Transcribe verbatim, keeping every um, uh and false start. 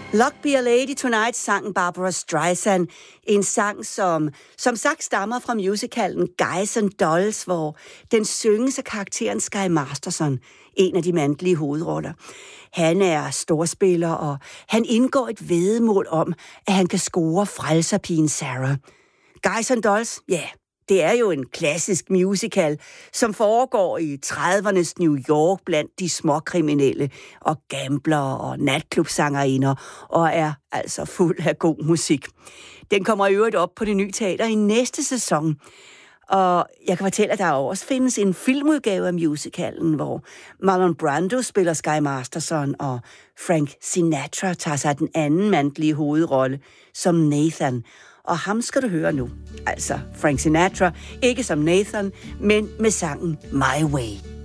Luck Be a Lady Tonight sang Barbra Streisand, en sang, som som sagt stammer fra musicalen Guys and Dolls, hvor den synges af karakteren Sky Masterson, en af de mandlige hovedroller. Han er storspiller, og han indgår et væddemål om, at han kan score frelserpigen Sarah. Guys and Dolls, ja, yeah, det er jo en klassisk musical, som foregår i tredivernes New York blandt de småkriminelle og gamblere og natklubsangerinder, og er altså fuld af god musik. Den kommer i øvrigt op på Det Ny Teater i næste sæson. Og jeg kan fortælle, at der også findes en filmudgave af musicalen, hvor Marlon Brando spiller Sky Masterson, og Frank Sinatra tager sig den anden mandlige hovedrolle som Nathan. Og ham skal du høre nu. Altså Frank Sinatra, ikke som Nathan, men med sangen My Way.